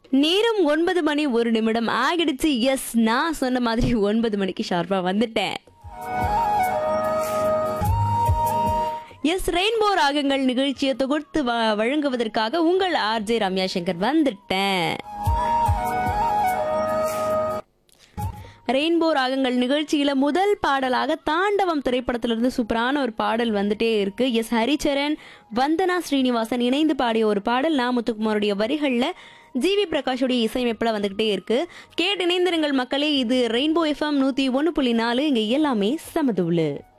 நேரம் 9 மணி 1 நிமிடம் ஆகிடுச்சு. எஸ், நான் சொன்ன மாதிரி 9 மணிக்கு ஷார்ப்பா வந்துட்டேன். எஸ், ரெயின்போ ராகங்கள் நிகழ்ச்சியை தொகுத்து வழங்குவதற்காக உங்கள் ஆர்ஜே ரம்யா சங்கர் வந்துட்டேன். ரெயின்போ ராகங்கள் நிகழ்ச்சியில முதல் பாடலாக தாண்டவம் திரைப்படத்திலிருந்து சூப்பரான ஒரு பாடல் வந்துட்டே இருக்கு. எஸ், ஹரிச்சரன், வந்தனா ஸ்ரீனிவாசன் இணைந்து பாடிய ஒரு பாடல். நான் முத்துக்குமாருடைய வரிகள்ல ஜிவி பிரகாஷுடைய இசையமைப்புல வந்துகிட்டே இருக்கு. கேட்டு இணைந்திருங்கள் மக்களே. இது ரெயின்போ எஃப்எம் 101.4. இங்க எல்லாமே சமதுள்ளு.